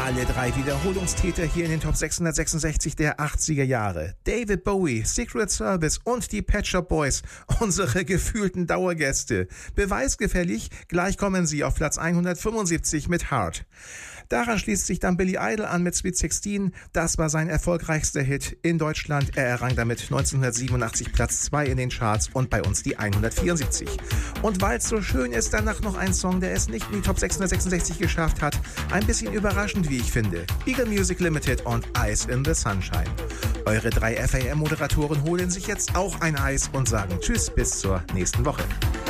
Alle drei Wiederholungstäter hier in den Top 666 der 80er Jahre. David Bowie, Secret Service und die Pet Shop Boys, unsere gefühlten Dauergäste. Beweisgefällig, gleich kommen sie auf Platz 175 mit Heart. Daran schließt sich dann Billy Idol an mit Sweet 16. Das war sein erfolgreichster Hit in Deutschland. Er errang damit 1987 Platz 2 in den Charts und bei uns die 174. Und weil es so schön ist, danach noch ein Song, der es nicht in die Top 666 geschafft hat. Ein bisschen überraschend, wie ich finde. Eagle Music Limited und Eyes in the Sunshine. Eure drei FAM-Moderatoren holen sich jetzt auch ein Eis und sagen Tschüss bis zur nächsten Woche.